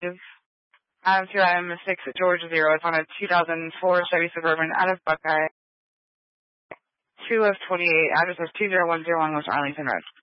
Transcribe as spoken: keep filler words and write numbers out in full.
Attitude item six George Zero. It's on a two thousand four Chevy Suburban out of Buckeye. two of twenty-eight. Address is two zero one zero one West Arlington Road.